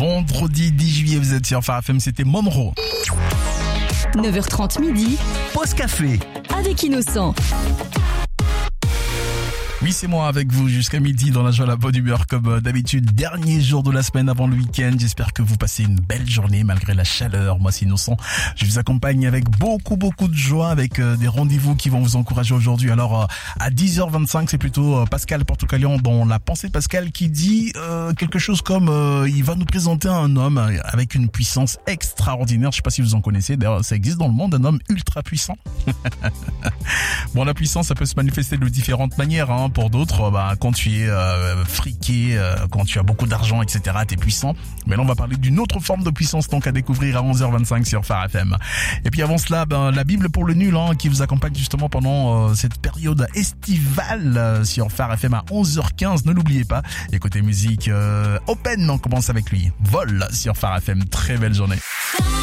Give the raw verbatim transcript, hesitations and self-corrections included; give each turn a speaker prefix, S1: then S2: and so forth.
S1: vendredi dix juillet, vous êtes sur Phare F M, c'était Monroe.
S2: neuf heures trente midi.
S1: Pause café.
S2: Avec Innocent.
S1: Oui, c'est moi avec vous jusqu'à midi dans la joie, la bonne humeur comme d'habitude. Dernier jour de la semaine avant le week-end. J'espère que vous passez une belle journée malgré la chaleur. Moi, c'est Innocent. Je vous accompagne avec beaucoup, beaucoup de joie, avec euh, des rendez-vous qui vont vous encourager aujourd'hui. Alors, euh, à dix heures vingt-cinq, c'est plutôt euh, Pascal Portocalian dans La Pensée de Pascal qui dit euh, quelque chose comme euh, il va nous présenter un homme avec une puissance extraordinaire. Je sais pas si vous en connaissez. D'ailleurs, ça existe dans le monde, un homme ultra puissant. Bon, la puissance, ça peut se manifester de différentes manières, hein. Pour d'autres, bah, quand tu es euh, friqué, euh, quand tu as beaucoup d'argent, et cetera, t'es puissant. Mais là, on va parler d'une autre forme de puissance, donc à découvrir à onze heures vingt-cinq sur Phare F M. Et puis avant cela, ben, la Bible pour le nul, hein, qui vous accompagne justement pendant euh, cette période estivale euh, sur Phare F M à onze heures quinze. Ne l'oubliez pas. Et côté musique, euh, Open, on commence avec lui. Vol sur Phare F M. Très belle journée.